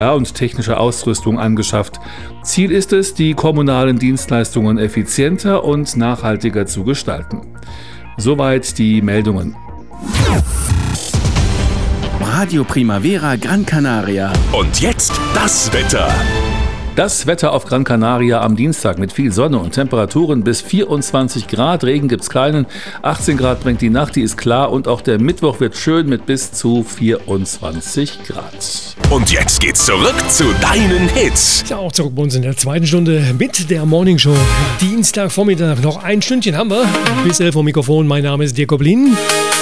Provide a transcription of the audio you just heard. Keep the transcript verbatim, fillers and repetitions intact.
und technische Ausrüstung angeschafft. Ziel ist es, die kommunalen Dienstleistungen effizienter und nachhaltiger zu gestalten. Soweit die Meldungen. Radio Primavera Gran Canaria. Und jetzt das Wetter. Das Wetter auf Gran Canaria am Dienstag mit viel Sonne und Temperaturen bis vierundzwanzig Grad. Regen gibt's keinen. achtzehn Grad bringt die Nacht, die ist klar. Und auch der Mittwoch wird schön mit bis zu vierundzwanzig Grad. Und jetzt geht's zurück zu deinen Hits. Ja, auch zurück bei uns in der zweiten Stunde mit der Morning Show. Dienstagvormittag, noch ein Stündchen haben wir. Bis elf Uhr Mikrofon. Mein Name ist Dirk Oblin.